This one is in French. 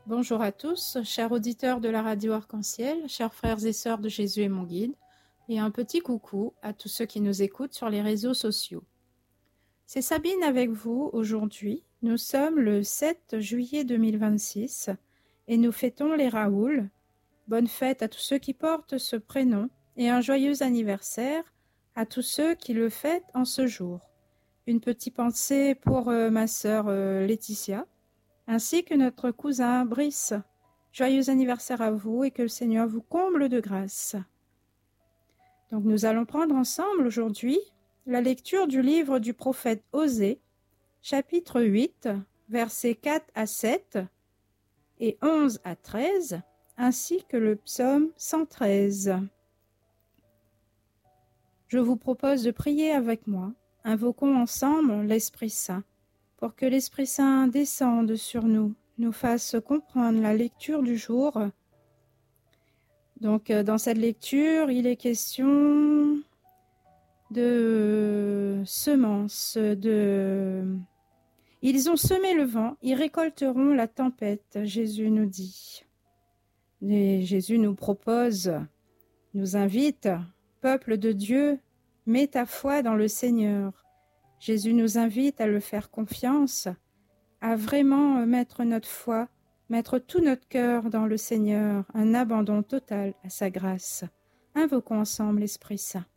Bonjour à tous, chers auditeurs de la radio Arc-en-Ciel, chers frères et sœurs de Jésus et mon guide, et un petit coucou à tous ceux qui nous écoutent sur les réseaux sociaux. C'est Sabine avec vous aujourd'hui. Nous sommes le 7 juillet 2026 et nous fêtons les Raoul. Bonne fête à tous ceux qui portent ce prénom et un joyeux anniversaire à tous ceux qui le fêtent en ce jour. Une petite pensée pour ma sœur Laetitia, ainsi que notre cousin Brice. Joyeux anniversaire à vous et que le Seigneur vous comble de grâce. Donc nous allons prendre ensemble aujourd'hui la lecture du livre du prophète Osée, chapitre 8, versets 4 à 7 et 11 à 13, ainsi que le psaume 113. Je vous propose de prier avec moi. Invoquons ensemble l'Esprit Saint, pour que l'Esprit Saint descende sur nous, nous fasse comprendre la lecture du jour. Donc, dans cette lecture, il est question de semences, Ils ont semé le vent, ils récolteront la tempête, Jésus nous dit. Et Jésus nous propose, nous invite, peuple de Dieu, mets ta foi dans le Seigneur. Jésus nous invite à le faire confiance, à vraiment mettre notre foi, mettre tout notre cœur dans le Seigneur, un abandon total à sa grâce. Invoquons ensemble l'Esprit Saint.